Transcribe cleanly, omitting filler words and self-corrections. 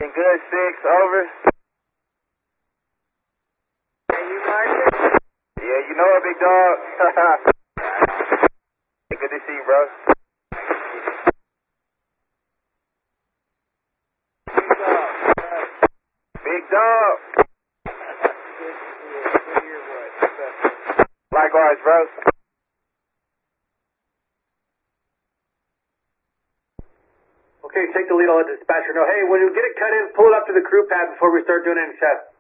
Good, 6, over. Hey, you Marcus? Yeah, you know it, big dog. Good to see you, bro. Big dog. Likewise, bro. Okay, take the lead. I'll let the dispatcher know. Hey, when you get it cut in, pull it up to the crew pad before we start doing any tests.